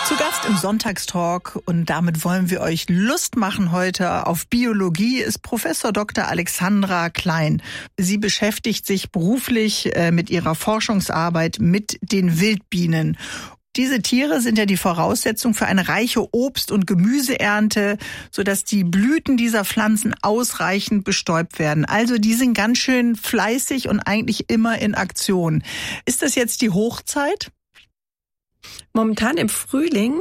Zu Gast im Sonntagstalk und damit wollen wir euch Lust machen heute auf Biologie ist Professor Dr. Alexandra Klein. Sie beschäftigt sich beruflich mit ihrer Forschungsarbeit mit den Wildbienen. Diese Tiere sind ja die Voraussetzung für eine reiche Obst- und Gemüseernte, sodass die Blüten dieser Pflanzen ausreichend bestäubt werden. Also die sind ganz schön fleißig und eigentlich immer in Aktion. Ist das jetzt die Hochzeit? Momentan im Frühling,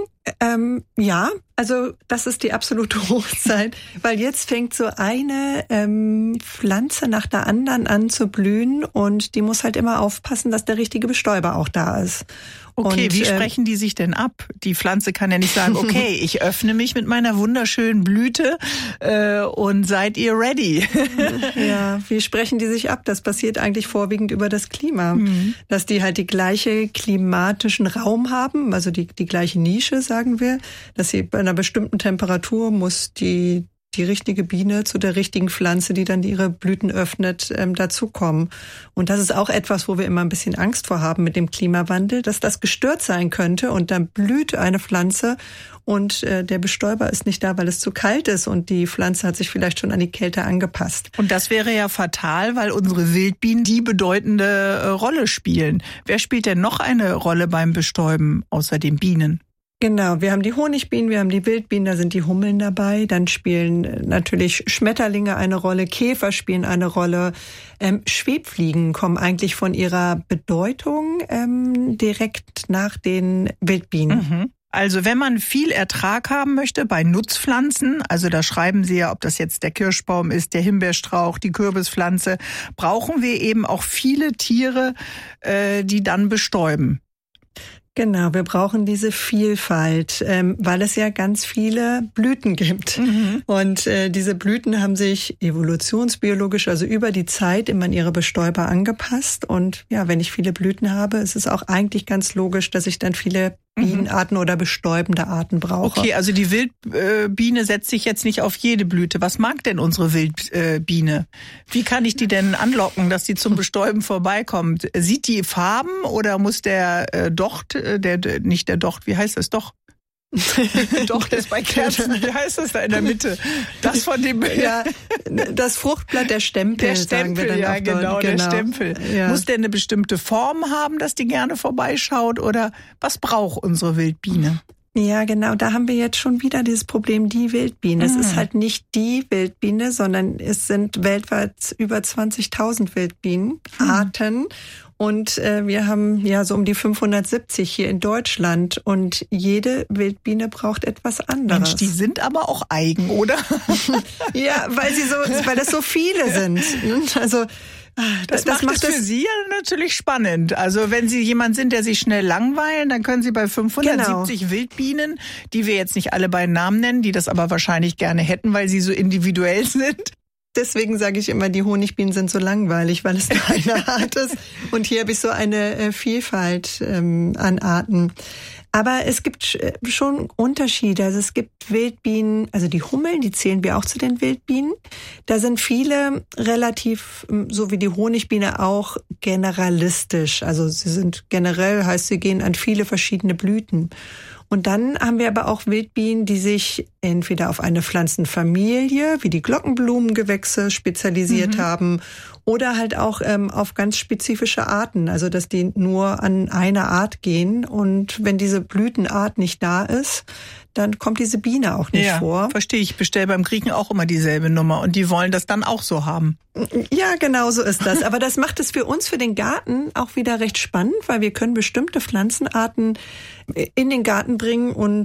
ja, also das ist die absolute Hochzeit, weil jetzt fängt so eine Pflanze nach der anderen an zu blühen und die muss halt immer aufpassen, dass der richtige Bestäuber auch da ist. Okay, und, wie sprechen die sich denn ab? Die Pflanze kann ja nicht sagen, okay, ich öffne mich mit meiner wunderschönen Blüte und seid ihr ready? Ja, wie sprechen die sich ab? Das passiert eigentlich vorwiegend über das Klima. Dass die halt die gleiche klimatischen Raum haben, also die gleiche Nische, sagen wir, dass sie bei einer bestimmten Temperatur muss die richtige Biene zu der richtigen Pflanze, die dann ihre Blüten öffnet, dazukommen. Und das ist auch etwas, wo wir immer ein bisschen Angst vor haben mit dem Klimawandel, dass das gestört sein könnte und dann blüht eine Pflanze und der Bestäuber ist nicht da, weil es zu kalt ist und die Pflanze hat sich vielleicht schon an die Kälte angepasst. Und das wäre ja fatal, weil unsere Wildbienen die bedeutende Rolle spielen. Wer spielt denn noch eine Rolle beim Bestäuben außer den Bienen? Genau, wir haben die Honigbienen, wir haben die Wildbienen, da sind die Hummeln dabei. Dann spielen natürlich Schmetterlinge eine Rolle, Käfer spielen eine Rolle. Schwebfliegen kommen eigentlich von ihrer Bedeutung direkt nach den Wildbienen. Also wenn man viel Ertrag haben möchte bei Nutzpflanzen, also da schreiben Sie ja, ob das jetzt der Kirschbaum ist, der Himbeerstrauch, die Kürbispflanze, brauchen wir eben auch viele Tiere, die dann bestäuben. Genau, wir brauchen diese Vielfalt, weil es ja ganz viele Blüten gibt. Und diese Blüten haben sich evolutionsbiologisch, also über die Zeit, immer an ihre Bestäuber angepasst. Und ja, wenn ich viele Blüten habe, ist es auch eigentlich ganz logisch, dass ich dann viele Bienenarten oder bestäubende Arten brauche. Okay, also die Wildbiene setzt sich jetzt nicht auf jede Blüte. Was mag denn unsere Wildbiene? Wie kann ich die denn anlocken, dass die zum Bestäuben vorbeikommt? Sieht die Farben oder muss der Docht, nicht der Docht, wie heißt das? Docht ist bei Kerzen, wie heißt das da in der Mitte? Das von dem... Ja, das Fruchtblatt, der Stempel. Der Stempel, sagen wir dann genau, der Stempel. Ja. Muss der eine bestimmte Form haben, dass die gerne vorbeischaut oder was braucht unsere Wildbiene? Ja, genau, da haben wir jetzt schon wieder dieses Problem, die Wildbiene. Es ist halt nicht die Wildbiene, sondern es sind weltweit über 20.000 Wildbienenarten. Und wir haben ja so um die 570 hier in Deutschland und jede Wildbiene braucht etwas anderes. Mensch, die sind aber auch eigen, oder? Ja, weil das so viele sind. Also das macht es für Sie natürlich spannend. Also wenn Sie jemand sind, der sich schnell langweilen, dann können Sie bei 570 Wildbienen, die wir jetzt nicht alle bei Namen nennen, die das aber wahrscheinlich gerne hätten, weil sie so individuell sind. Deswegen sage ich immer, die Honigbienen sind so langweilig, weil es nur eine Art ist. Und hier habe ich so eine Vielfalt an Arten. Aber es gibt schon Unterschiede. Also es gibt Wildbienen, also die Hummeln, die zählen wir auch zu den Wildbienen. Da sind viele relativ, so wie die Honigbiene auch, generalistisch. Also sie sind generell, heißt sie gehen an viele verschiedene Blüten. Und dann haben wir aber auch Wildbienen, die sich entweder auf eine Pflanzenfamilie, wie die Glockenblumengewächse, spezialisiert haben oder halt auch auf ganz spezifische Arten, also dass die nur an eine Art gehen. Und wenn diese Blütenart nicht da ist, dann kommt diese Biene auch nicht vor. Verstehe ich. Ich bestelle beim Griechen auch immer dieselbe Nummer und die wollen das dann auch so haben. Ja, genau so ist das. Aber das macht es für uns, für den Garten, auch wieder recht spannend, weil wir können bestimmte Pflanzenarten in den Garten bringen und